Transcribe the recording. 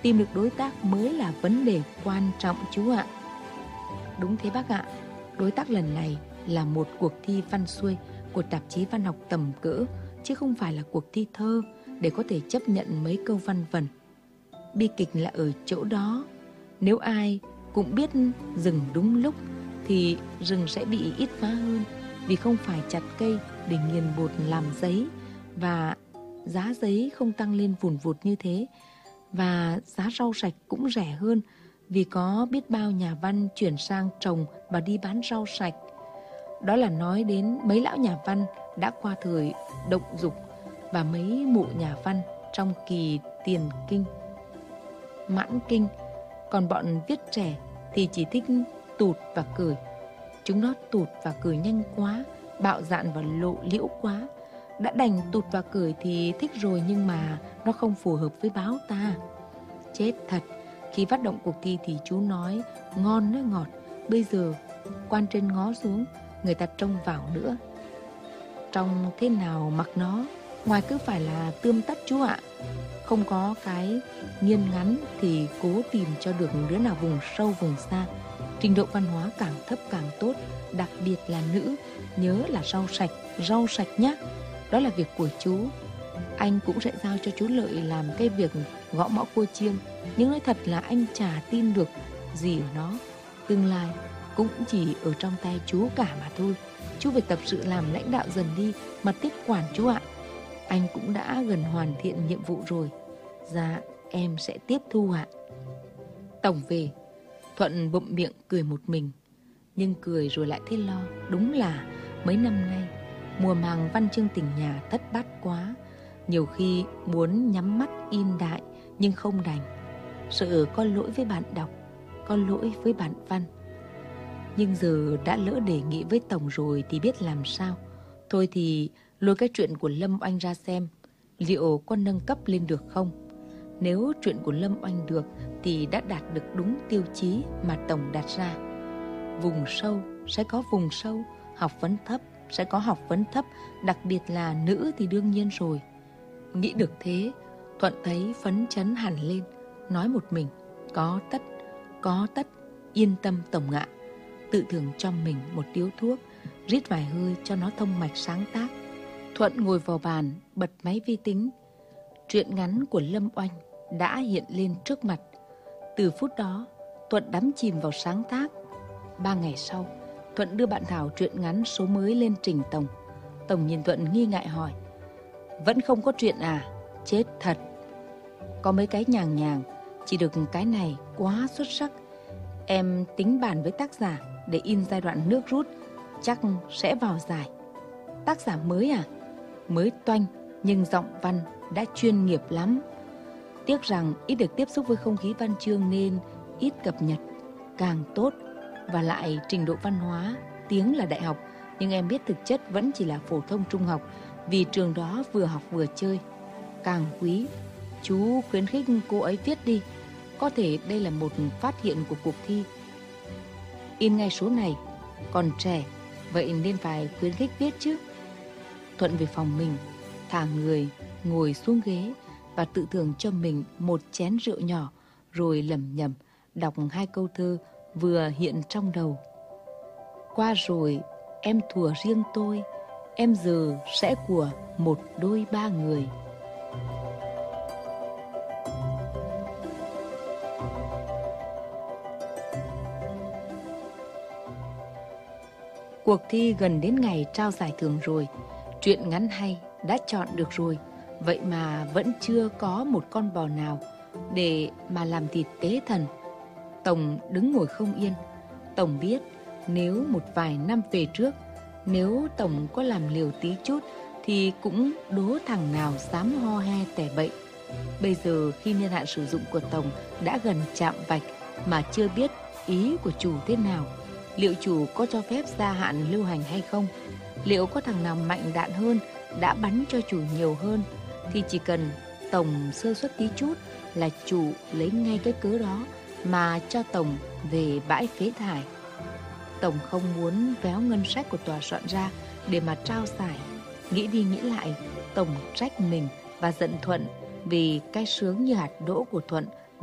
Tìm được đối tác mới là vấn đề quan trọng chú ạ. Đúng thế bác ạ. Đối tác lần này là một cuộc thi văn xuôi của tạp chí văn học tầm cỡ, chứ không phải là cuộc thi thơ để có thể chấp nhận mấy câu văn vần. Bi kịch là ở chỗ đó. Nếu ai cũng biết dừng đúng lúc thì rừng sẽ bị ít phá hơn, vì không phải chặt cây để nghiền bột làm giấy, và giá giấy không tăng lên vùn vụt như thế. Và giá rau sạch cũng rẻ hơn, vì có biết bao nhà văn chuyển sang trồng và đi bán rau sạch. Đó là nói đến mấy lão nhà văn đã qua thời động dục và mấy mụ nhà văn trong kỳ tiền kinh, mãn kinh. Còn bọn viết trẻ thì chỉ thích tụt và cười. Chúng nó tụt và cười nhanh quá, bạo dạn và lộ liễu quá. Đã đành tụt và cười thì thích rồi, nhưng mà nó không phù hợp với báo ta. Chết thật, khi phát động cuộc thi thì chú nói ngon nói ngọt. Bây giờ quan trên ngó xuống, người ta trông vào nữa. Trông thế nào mặc nó, ngoài cứ phải là tươm tất chú ạ. Không có cái nghiên ngắn thì cố tìm cho được đứa nào vùng sâu vùng xa. Trình độ văn hóa càng thấp càng tốt, đặc biệt là nữ. Nhớ là rau sạch nhá. Đó là việc của chú. Anh cũng sẽ giao cho chú Lợi làm cái việc gõ mõ cua chiêng. Nhưng nói thật là anh chả tin được gì ở nó. Tương lai cũng chỉ ở trong tay chú cả mà thôi. Chú phải tập sự làm lãnh đạo dần đi mà tiếp quản chú ạ. Anh cũng đã gần hoàn thiện nhiệm vụ rồi. Dạ, em sẽ tiếp thu ạ. Tổng về, Thuận bụm miệng cười một mình. Nhưng cười rồi lại thấy lo. Đúng là mấy năm nay mùa màng văn chương tình nhà thất bát quá. Nhiều khi muốn nhắm mắt im đại nhưng không đành. Sợ có lỗi với bạn đọc, có lỗi với bạn văn. Nhưng giờ đã lỡ đề nghị với Tổng rồi thì biết làm sao. Thôi thì lôi cái chuyện của Lâm Oanh ra xem, liệu có nâng cấp lên được không. Nếu chuyện của Lâm Oanh được thì đã đạt được đúng tiêu chí mà Tổng đặt ra. Vùng sâu sẽ có vùng sâu, học vấn thấp sẽ có học vấn thấp, đặc biệt là nữ thì đương nhiên rồi. Nghĩ được thế, Thuận thấy phấn chấn hẳn lên, nói một mình: có tất, yên tâm Tổng ạ. Tự thưởng cho mình một điếu thuốc, rít vài hơi cho nó thông mạch sáng tác. Thuận ngồi vào bàn, bật máy vi tính. Truyện ngắn của Lâm Oanh đã hiện lên trước mặt. Từ phút đó, Thuận đắm chìm vào sáng tác. 3 ngày sau, Thuận đưa bạn Thảo truyện ngắn số mới lên trình Tổng. Tổng nhìn Thuận nghi ngại hỏi: vẫn không có truyện à? Chết thật. Có mấy cái nhàng, chỉ được cái này quá xuất sắc. Em tính bàn với tác giả để in giai đoạn nước rút, chắc sẽ vào giải. Tác giả mới à? Mới toanh, nhưng giọng văn đã chuyên nghiệp lắm. Tiếc rằng ít được tiếp xúc với không khí văn chương nên ít cập nhật. Càng tốt. Và lại trình độ văn hóa, tiếng là đại học, nhưng em biết thực chất vẫn chỉ là phổ thông trung học, vì trường đó vừa học vừa chơi. Càng quý. Chú khuyến khích cô ấy viết đi. Có thể đây là một phát hiện của cuộc thi. In ngay số này. Còn trẻ, vậy nên phải khuyến khích viết chứ. Thuận về phòng mình, thả người, ngồi xuống ghế và tự thưởng cho mình một chén rượu nhỏ, rồi lẩm nhẩm đọc 2 câu thơ vừa hiện trong đầu. Qua rồi, em thuở riêng tôi, em giờ sẽ của một đôi ba người. Cuộc thi gần đến ngày trao giải thưởng rồi. Truyện ngắn hay đã chọn được rồi. Vậy mà vẫn chưa có một con bò nào để mà làm thịt tế thần. Tổng đứng ngồi không yên. Tổng biết nếu một vài năm về trước, nếu Tổng có làm liều tí chút thì cũng đố thằng nào dám ho he tẻ bậy. Bây giờ khi niên hạn sử dụng của Tổng đã gần chạm vạch mà chưa biết ý của chủ thế nào, liệu chủ có cho phép gia hạn lưu hành hay không, liệu có thằng nào mạnh đạn hơn đã bắn cho chủ nhiều hơn, thì chỉ cần Tổng sơ suất tí chút là chủ lấy ngay cái cớ đó mà cho Tổng về bãi phế thải. Tổng không muốn véo ngân sách của tòa soạn ra để mà trao giải. Nghĩ đi nghĩ lại, Tổng trách mình và giận Thuận vì cái sướng như hạt đỗ của Thuận